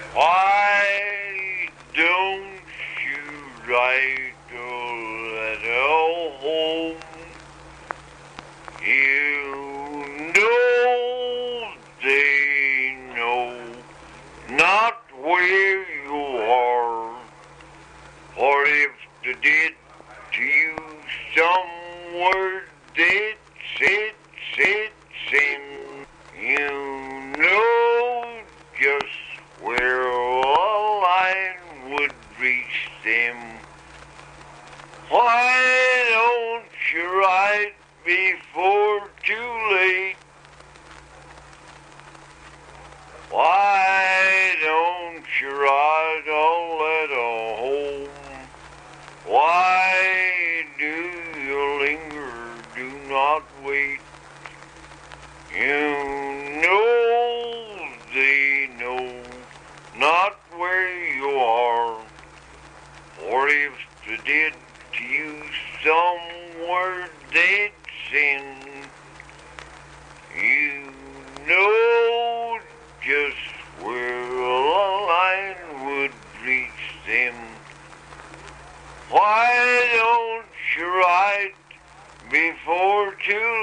Why don't you write a letter home? You know they know not where you are, or if they did to you some word they'd send, you know just where a line would reach them. Why don't you write before too late? Why don't you write a letter home? Why do you linger? Do not wait. You know they know not where you are, or if they did to you some word they'd send. You know just where a line would reach them. Why don't you write before too